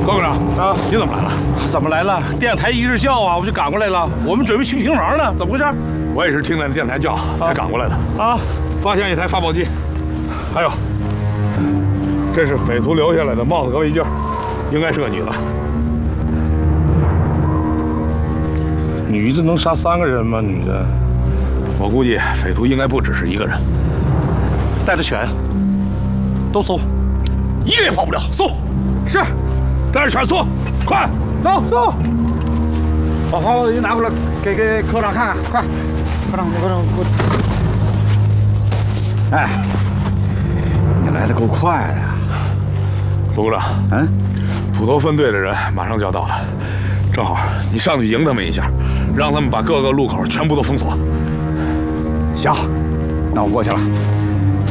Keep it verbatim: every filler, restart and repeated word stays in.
高科长啊，你怎么来了？ 怎么来了？电台一日叫啊，我就赶过来了。我们准备去平房呢，怎么回事？ 我也是听见电台叫才赶过来的。 啊， 发现一台发报机，还有，这是匪徒留下来的帽子和围巾，应该是个女的。 女的能杀三个人吗？女的， 我估计匪徒应该不只是一个人。 带着犬，都搜，一个也跑不了。搜， 是，带着犬搜，快， 走走。 把发报机拿过来，给给科长看看，快，科长，科长，科长。哎，你来的够快的呀！ 卢科长， 嗯， 普陀分队的人马上就要到了，正好你上去迎他们一下，让他们把各个路口全部都封锁。 行，那我过去了。